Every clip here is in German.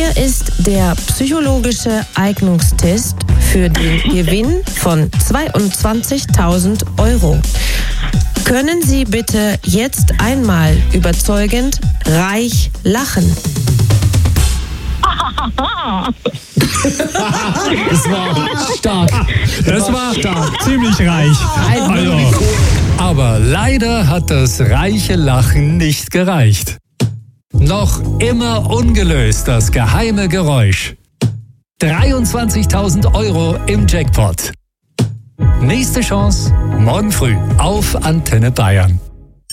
Hier ist der psychologische Eignungstest für den Gewinn von 22.000 €. Können Sie bitte jetzt einmal überzeugend reich lachen? Das war stark. Das war stark. Ziemlich reich. Also. Aber leider hat das reiche Lachen nicht gereicht. Noch immer ungelöst das geheime Geräusch. 23.000 € im Jackpot. Nächste Chance morgen früh auf Antenne Bayern.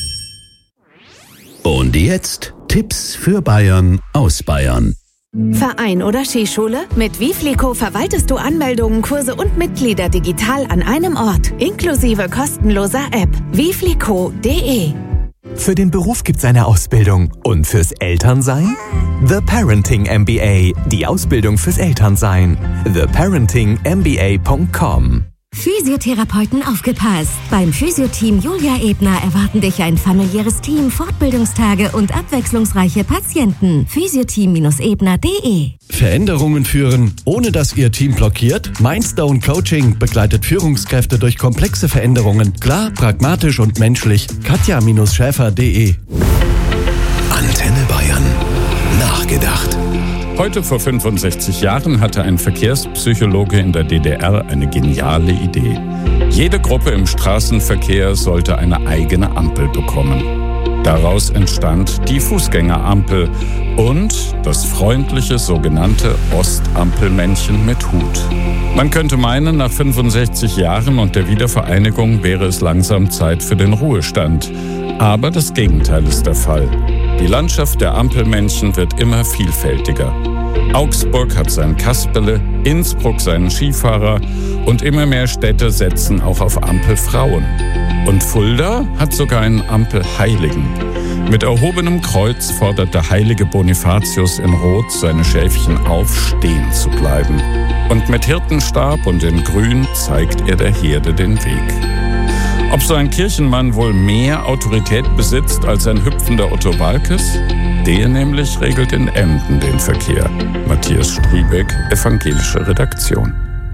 Und jetzt Tipps für Bayern aus Bayern. Verein oder Skischule? Mit Wiflico verwaltest du Anmeldungen, Kurse und Mitglieder digital an einem Ort, inklusive kostenloser App. Wiflico.de. Für den Beruf gibt's eine Ausbildung. Und fürs Elternsein? The Parenting MBA, die Ausbildung fürs Elternsein. theparentingmba.com. Physiotherapeuten aufgepasst! Beim Physioteam Julia Ebner erwarten dich ein familiäres Team, Fortbildungstage und abwechslungsreiche Patienten. Physioteam-ebner.de. Veränderungen führen, ohne dass Ihr Team blockiert? Mindstone Coaching begleitet Führungskräfte durch komplexe Veränderungen. Klar, pragmatisch und menschlich. Katja-Schäfer.de. Antenne Bayern. Nachgedacht. Heute vor 65 Jahren hatte ein Verkehrspsychologe in der DDR eine geniale Idee. Jede Gruppe im Straßenverkehr sollte eine eigene Ampel bekommen. Daraus entstand die Fußgängerampel und das freundliche sogenannte Ostampelmännchen mit Hut. Man könnte meinen, nach 65 Jahren und der Wiedervereinigung wäre es langsam Zeit für den Ruhestand. Aber das Gegenteil ist der Fall. Die Landschaft der Ampelmännchen wird immer vielfältiger. Augsburg hat sein Kasperle, Innsbruck seinen Skifahrer und immer mehr Städte setzen auch auf Ampelfrauen. Und Fulda hat sogar einen Ampelheiligen. Mit erhobenem Kreuz fordert der heilige Bonifatius in Rot seine Schäfchen auf, stehen zu bleiben. Und mit Hirtenstab und in Grün zeigt er der Herde den Weg. Ob so ein Kirchenmann wohl mehr Autorität besitzt als ein hüpfender Otto Walkes? Der nämlich regelt in Emden den Verkehr. Matthias Striebeck, evangelische Redaktion.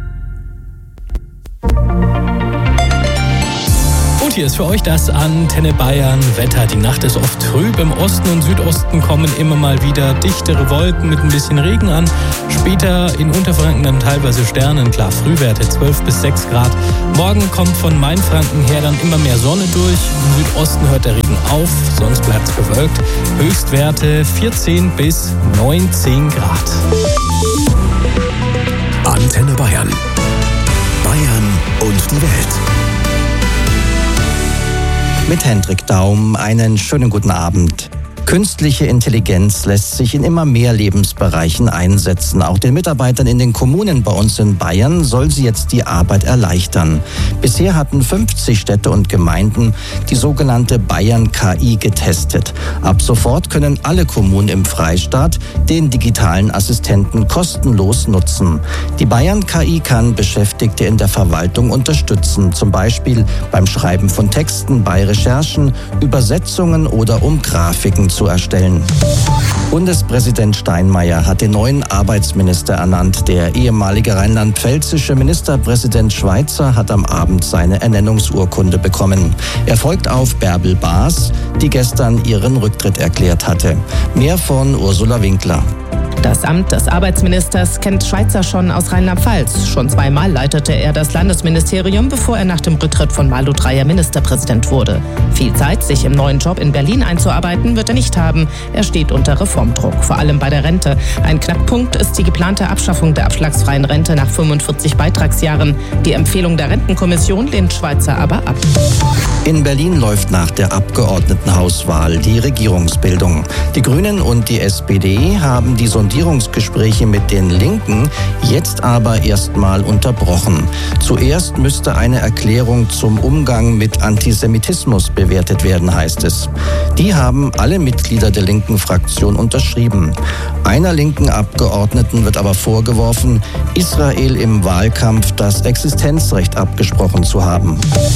Und hier ist für euch das Antenne Bayern Wetter. Die Nacht ist oft trüb. Im Osten und Südosten kommen immer mal wieder dichtere Wolken mit ein bisschen Regen an. Später in Unterfranken dann teilweise Sternenklar. Frühwerte 12 bis 6 Grad. Morgen kommt von Mainfranken her dann immer mehr Sonne durch. Im Südosten hört der Regen auf, sonst bleibt es bewölkt. Höchstwerte 14 bis 19 Grad. Antenne Bayern. Bayern und die Welt. Mit Hendrik Daum einen schönen guten Abend. Künstliche Intelligenz lässt sich in immer mehr Lebensbereichen einsetzen. Auch den Mitarbeitern in den Kommunen bei uns in Bayern soll sie jetzt die Arbeit erleichtern. Bisher hatten 50 Städte und Gemeinden die sogenannte Bayern-KI getestet. Ab sofort können alle Kommunen im Freistaat den digitalen Assistenten kostenlos nutzen. Die Bayern-KI kann Beschäftigte in der Verwaltung unterstützen, zum Beispiel beim Schreiben von Texten, bei Recherchen, Übersetzungen oder um Grafiken zu erstellen. Bundespräsident Steinmeier hat den neuen Arbeitsminister ernannt. Der ehemalige rheinland-pfälzische Ministerpräsident Schweizer hat am Abend seine Ernennungsurkunde bekommen. Er folgt auf Bärbel Baas, die gestern ihren Rücktritt erklärt hatte. Mehr von Ursula Winkler. Das Amt des Arbeitsministers kennt Schweizer schon aus Rheinland-Pfalz. Schon zweimal leitete er das Landesministerium, bevor er nach dem Rücktritt von Malu Dreyer Ministerpräsident wurde. Viel Zeit, sich im neuen Job in Berlin einzuarbeiten, wird er nicht haben. Er steht unter Reformdruck, vor allem bei der Rente. Ein Knackpunkt ist die geplante Abschaffung der abschlagsfreien Rente nach 45 Beitragsjahren. Die Empfehlung der Rentenkommission lehnt Schweizer aber ab. In Berlin läuft nach der Abgeordnetenhauswahl die Regierungsbildung. Die Grünen und die SPD haben die Sondierungsgespräche mit den Linken jetzt aber erstmal unterbrochen. Zuerst müsste eine Erklärung zum Umgang mit Antisemitismus bewertet werden, heißt es. Die haben alle Mitglieder der linken Fraktion unterschrieben. Einer linken Abgeordneten wird aber vorgeworfen, Israel im Wahlkampf das Existenzrecht abgesprochen zu haben.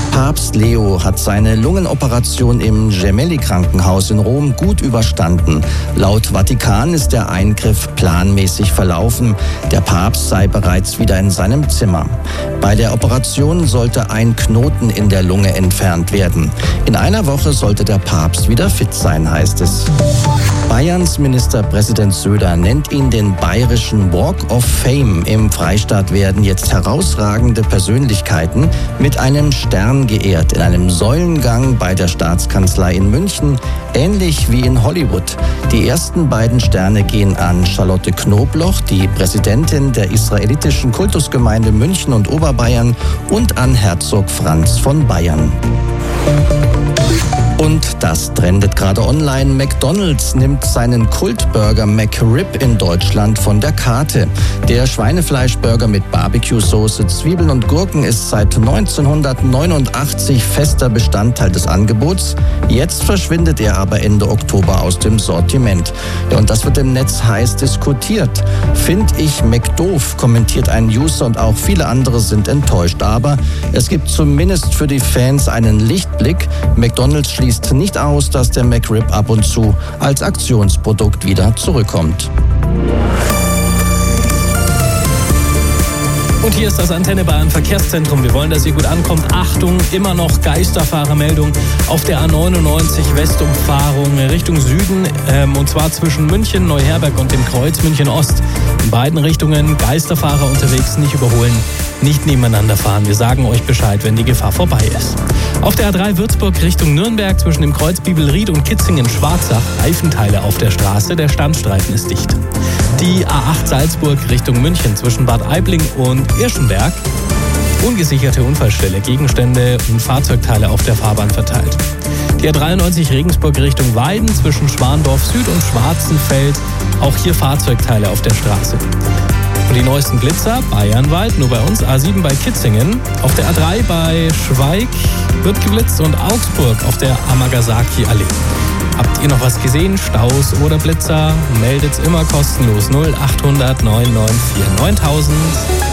Papst Leo hat seine Lungenoperation im Gemelli-Krankenhaus in Rom gut überstanden. Laut Vatikan ist der Eingriff planmäßig verlaufen. Der Papst sei bereits wieder in seinem Zimmer. Bei der Operation sollte ein Knoten in der Lunge entfernt werden. In einer Woche sollte der Papst wieder fit sein, heißt es. Bayerns Ministerpräsident Söder nennt ihn den bayerischen Walk of Fame. Im Freistaat werden jetzt herausragende Persönlichkeiten mit einem Stern geehrt, in einem Säulengang bei der Staatskanzlei in München, ähnlich wie in Hollywood. Die ersten beiden Sterne gehen an Charlotte Knobloch, die Präsidentin der israelitischen Kultusgemeinde München und Oberbayern, und an Herzog Franz von Bayern. Und das trendet gerade online. McDonald's nimmt seinen Kultburger McRib in Deutschland von der Karte. Der Schweinefleischburger mit Barbecue-Soße, Zwiebeln und Gurken ist seit 1989 fester Bestandteil des Angebots. Jetzt verschwindet er aber Ende Oktober aus dem Sortiment. Ja, und das wird im Netz heiß diskutiert. Find ich McDoof, kommentiert ein User, und auch viele andere sind enttäuscht. Aber es gibt zumindest für die Fans einen Lichtblick. McDonald's schließt nicht aus, dass der McRib ab und zu als Aktionsprodukt wieder zurückkommt. Und hier ist das Antenne Bayern Verkehrszentrum. Wir wollen, dass ihr gut ankommt. Achtung, immer noch Geisterfahrermeldung auf der A99 Westumfahrung Richtung Süden. Und zwar zwischen München, Neuherberg und dem Kreuz München Ost. In beiden Richtungen Geisterfahrer unterwegs, nicht überholen, nicht nebeneinander fahren. Wir sagen euch Bescheid, wenn die Gefahr vorbei ist. Auf der A3 Würzburg Richtung Nürnberg zwischen dem Kreuz Bibelried und Kitzingen-Schwarzach Reifenteile auf der Straße. Der Standstreifen ist dicht. Die A8 Salzburg Richtung München zwischen Bad Aibling und Irschenberg. Ungesicherte Unfallstelle, Gegenstände und Fahrzeugteile auf der Fahrbahn verteilt. Die A93 Regensburg Richtung Weiden zwischen Schwandorf Süd und Schwarzenfeld. Auch hier Fahrzeugteile auf der Straße. Und die neuesten Blitzer bayernweit, nur bei uns, A7 bei Kitzingen. Auf der A3 bei Schweig wird geblitzt und Augsburg auf der Amagasaki-Allee. Habt ihr noch was gesehen? Staus oder Blitzer? Meldet's immer kostenlos 0800 994 9000.